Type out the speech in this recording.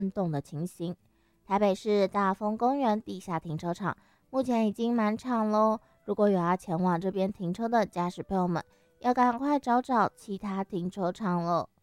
动的情形。台北市大丰公园地下停车场目前已经满场喽，如果有要前往这边停车的驾驶朋友们，要赶快找找其他停车场了。